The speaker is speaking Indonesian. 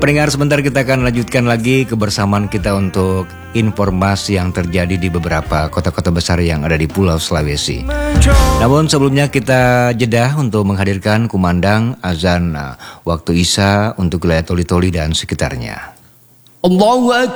Pendengar, sebentar kita akan lanjutkan lagi kebersamaan kita untuk informasi yang terjadi di beberapa kota-kota besar yang ada di Pulau Sulawesi. Namun sebelumnya kita jeda untuk menghadirkan kumandang azan waktu Isya untuk wilayah Toli-Toli dan sekitarnya. Allahu Akbar.